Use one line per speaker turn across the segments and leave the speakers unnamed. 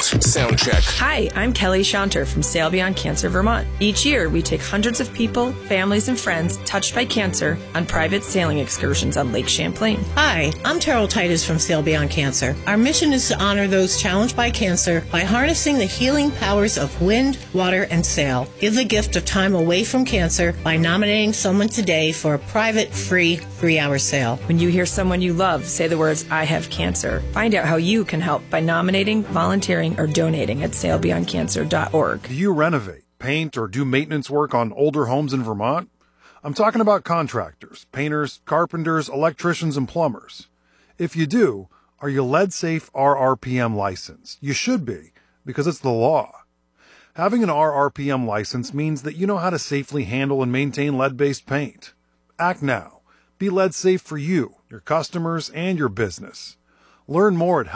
Sound check.
Hi, I'm Kelly Shanter from Sail Beyond Cancer, Vermont. Each year, we take hundreds of people, families, and friends touched by cancer on private sailing excursions on Lake Champlain.
Hi, I'm Terrell Titus from Sail Beyond Cancer. Our mission is to honor those challenged by cancer by harnessing the healing powers of wind, water, and sail. Give the gift of time away from cancer by nominating someone today for a private, free 3-hour sail.
When you hear someone you love say the words, "I have cancer," find out how you can help by nominating, volunteering, or donating at sailbeyondcancer.org.
Do you renovate, paint, or do maintenance work on older homes in Vermont? I'm talking about contractors, painters, carpenters, electricians, and plumbers. If you do, are you lead-safe RRPM licensed? You should be, because it's the law. Having an RRPM license means that you know how to safely handle and maintain lead-based paint. Act now. Be lead safe for you, your customers, and your business. Learn more at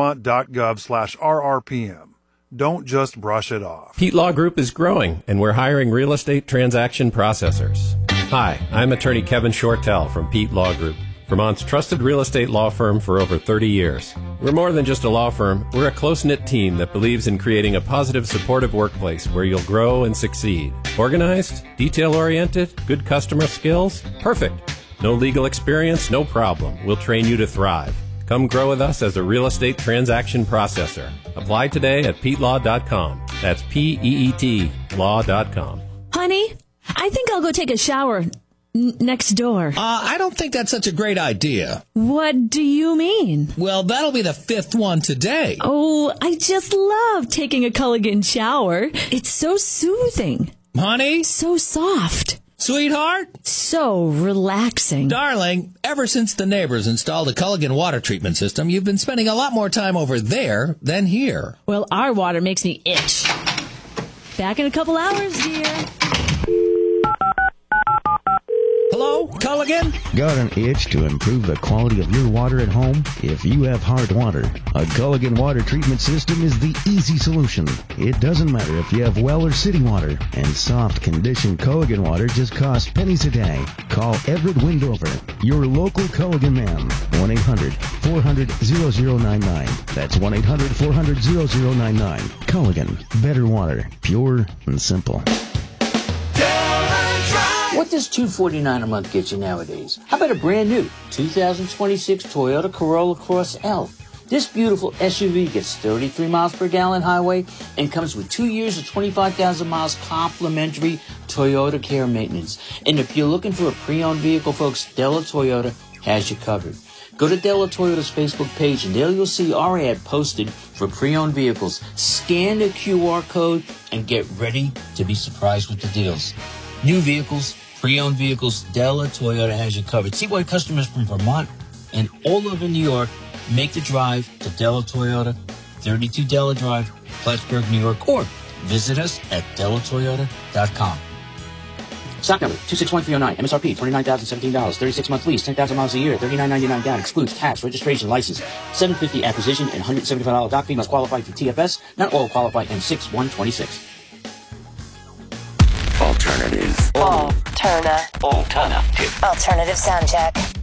healthvermont.gov/RRPM. Don't just brush it off.
Pete Law Group is growing, and we're hiring real estate transaction processors. Hi, I'm attorney Kevin Shortell from Pete Law Group, Vermont's trusted real estate law firm for over 30 years. We're more than just a law firm. We're a close-knit team that believes in creating a positive, supportive workplace where you'll grow and succeed. Organized, detail-oriented, good customer skills? Perfect. No legal experience? No problem. We'll train you to thrive. Come grow with us as a real estate transaction processor. Apply today at PeteLaw.com. That's PEET law.com.
Honey, I think I'll go take a shower next door.
I don't think that's such a great idea.
What do you mean?
Well, that'll be the 5th one today.
Oh, I just love taking a Culligan shower. It's so soothing.
Honey?
So soft.
Sweetheart?
So relaxing.
Darling, ever since the neighbors installed a Culligan water treatment system, you've been spending a lot more time over there than here.
Well, our water makes me itch. Back in a couple hours, dear.
Hello, Culligan?
Got an itch to improve the quality of your water at home? If you have hard water, a Culligan water treatment system is the easy solution. It doesn't matter if you have well or city water, and soft conditioned Culligan water just costs pennies a day. Call Everett Windover, your local Culligan man. 1-800-400-0099. That's 1-800-400-0099. Culligan, better water, pure and simple.
What does $249 a month get you nowadays? How about a brand new 2026 Toyota Corolla Cross L? This beautiful SUV gets 33 miles per gallon highway and comes with 2 years of 25,000 miles complimentary Toyota care maintenance. And if you're looking for a pre-owned vehicle, folks, Della Toyota has you covered. Go to Della Toyota's Facebook page, and there you'll see our ad posted for pre-owned vehicles. Scan the QR code and get ready to be surprised with the deals. New vehicles, pre-owned vehicles, Della Toyota has you covered. See why customers from Vermont and all over New York make the drive to Della Toyota, 32 Della Drive, Plattsburgh, New York, or visit us at DellaToyota.com. Stock number 261309, MSRP $29,017, 36-month lease, 10,000 miles a year, $39.99 down, excludes tax, registration, license, $750 acquisition, and $175 doc fee. Must qualify for TFS. Not all qualify. M6126.
Alternative.
Alternative sound check.